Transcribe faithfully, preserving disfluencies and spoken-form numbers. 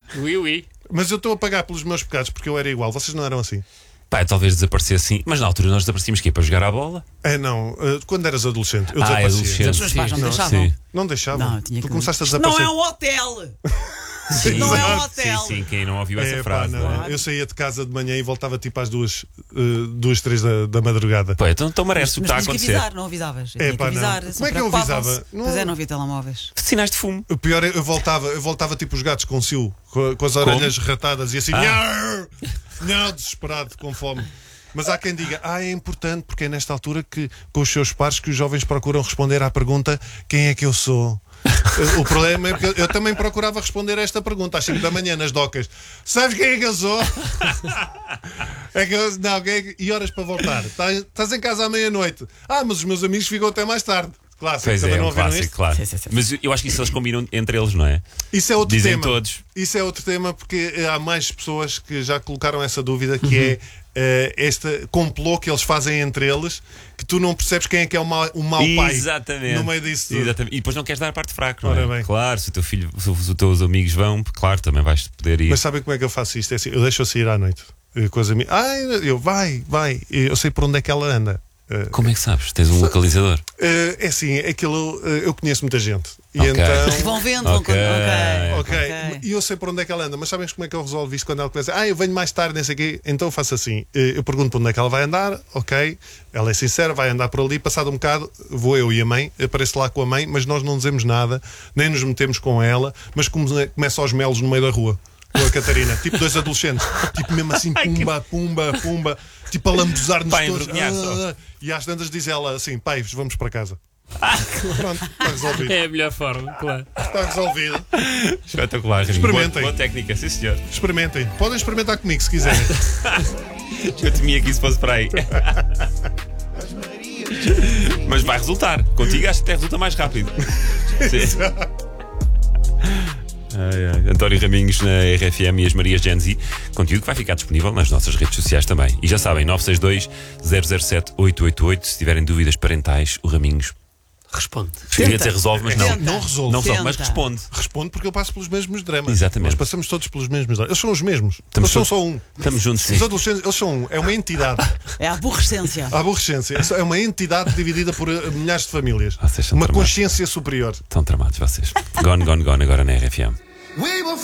Oui, oui. Mas eu estou a pagar pelos meus pecados porque eu era igual. Vocês não eram assim? Pá, talvez desaparecesse sim. Mas na altura nós desaparecíamos que para jogar à bola. É, não. Uh, quando eras adolescente, eu Ah, desaparecia. adolescente. Os meus pais não Sim, deixavam. sim. Não deixavam. Não, tinha Tu que- começaste a Isto desaparecer. não é um hotel! Sim, não é um exato. hotel! Sim, sim, quem não ouviu essa É, frase. pá, não não. é? Eu saía de casa de manhã e voltava tipo às duas, uh, duas três da, da madrugada. Pô, então, então merece o que Mas está a tinhas que acontecer. avisar, não avisavas. Eu É, tinha que pá, não. avisar. Como só é que eu preocupavam-se. avisava? Não- Pois é, não havia telemóveis. Sinais de fumo. O pior é eu voltava, eu voltava tipo os gatos com cio, com, com as orelhas ratadas e assim, Ah. não, desesperado, com fome. Mas há quem diga, ah, é importante porque é nesta altura que, com os seus pares, que os jovens procuram responder à pergunta: quem é que eu sou? O problema é porque eu também procurava responder a esta pergunta às cinco da manhã nas docas. Sabes quem é que eu sou? É que eu, não, quem é que, e horas para voltar? Estás, estás em casa à meia-noite. Ah, mas os meus amigos ficam até mais tarde. Clássico, Pois também é, não um ouviram clássico, isto? claro. Sim, sim, sim. Mas eu acho que isso eles combinam entre eles, não é? Isso é outro Dizem tema. todos. Isso é outro tema porque há mais pessoas que já colocaram essa dúvida, que Uhum. é eh, este complô que eles fazem entre eles, que tu não percebes quem é que é o mau, o mau pai Exatamente. no meio disso tudo. Exatamente. E depois não queres dar a parte fraca, não Ora é? bem. Claro, se o teu filho, se os teus amigos vão, claro, também vais poder ir. Mas sabem como é que eu faço isto? É assim, eu deixo-a sair à noite eh, com as amigas. Ah, eu, vai, vai. Eu sei por onde é que ela anda. Eh, Como é que sabes? Tens um localizador? eh, é assim, aquilo, eh, eu conheço muita gente. E Ok. então. Vão vendo, vão Ok. con- Ok, ok. e eu sei por onde é que ela anda, mas sabes como é que eu resolvo isto quando ela começa? Ah, eu venho mais tarde, nem sei o quê. Então eu faço assim: eh, eu pergunto para onde é que ela vai andar, ok, ela é sincera, vai andar por ali. Passado um bocado, vou eu e a mãe, apareço lá com a mãe, mas nós não dizemos nada, nem nos metemos com ela, mas come- começa aos melos no meio da rua com a Catarina, tipo dois adolescentes, tipo mesmo assim, pumba, pumba, pumba, tipo a lambuzar-nos Pá, todos. envergonhar só. Ah, e às tantas diz ela assim: pai, vamos para casa. Pronto, está resolvido. É a melhor forma, claro. Está resolvido. Espetacular, Raminho. Experimentem. Boa, boa técnica, sim senhor. Experimentem. Podem experimentar comigo se quiserem. Eu temia que isso fosse para aí. Mas vai resultar. Contigo acho que até resulta mais rápido. Sim. Ai, ai. António Raminhos na R F M e as Marias Gen Z. Conteúdo que vai ficar disponível nas nossas redes sociais também. E já sabem, nove seis dois, zero zero sete, oito oito oito. Se tiverem dúvidas parentais, o Raminhos Responde. eu ia dizer resolve, mas não. Tenta. Não resolve. Não resolve, mas Tenta. responde. Respondo porque eu passo pelos mesmos dramas. Exatamente. Nós passamos todos pelos mesmos dramas. Eles são os mesmos. Estamos eles são todos- só um. Estamos juntos, sim. Os adolescentes, eles são um. É uma entidade. É a aborrecência. A aborrecência. É uma entidade dividida por eh, milhares de famílias. Vocês são Uma tramados. consciência superior. Estão tramados vocês. Gone, gone, gone agora na R F M.